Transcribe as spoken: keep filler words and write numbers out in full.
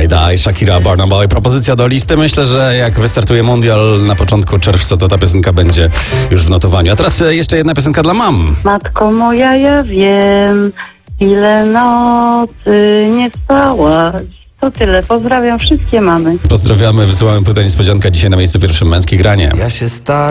Die i Shakira, Burna Boy. Propozycja do listy. Myślę, że jak wystartuje mundial na początku czerwca, to ta piosenka będzie już w notowaniu. A teraz jeszcze jedna piosenka dla mam. Matko moja, ja wiem, ile nocy nie spałaś. To tyle. Pozdrawiam wszystkie mamy. Pozdrawiamy, wysyłamy pytań niespodzianka dzisiaj na miejscu pierwszym Męskie Granie. Ja się staram.